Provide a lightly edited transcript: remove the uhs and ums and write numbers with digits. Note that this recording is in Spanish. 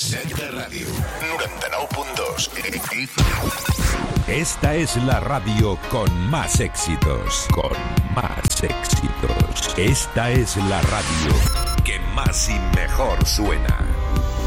Set de ràdio 99.2. Esta es la radio con más éxitos. Con más éxitos. Esta es la radio que más y mejor suena.